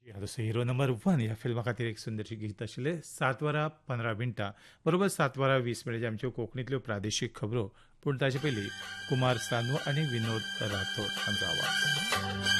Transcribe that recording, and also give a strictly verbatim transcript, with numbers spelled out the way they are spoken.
दुसरो hero number one ह्या फिल्मा खातीर एक सुंदरशी गीत आशिल्ले सात वरां पंदरा मिनटां बरोबर सात वरां वीस मिनटांची आमच्यो कोंकणींतल्यो प्रादेशीक खबरो पूण ताचे पयलीं कुमार सानू आनी विनोद राठोड हांचो आवाज